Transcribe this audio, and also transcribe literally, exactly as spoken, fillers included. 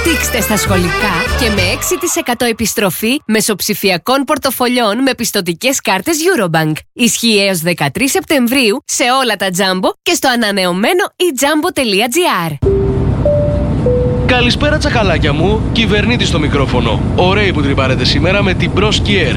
Αναπτύξτε στα σχολικά και με έξι τοις εκατό επιστροφή μεσοψηφιακών πορτοφολιών με πιστωτικές κάρτες Eurobank. Ισχύει έως δεκατρείς Σεπτεμβρίου σε όλα τα Jumbo και στο ανανεωμένο e jumbo τελεία gr. Καλησπέρα τσακαλάκια μου, κυβερνήτη στο μικρόφωνο. Ωραίοι που τρυπάρετε σήμερα με την Pro Skier.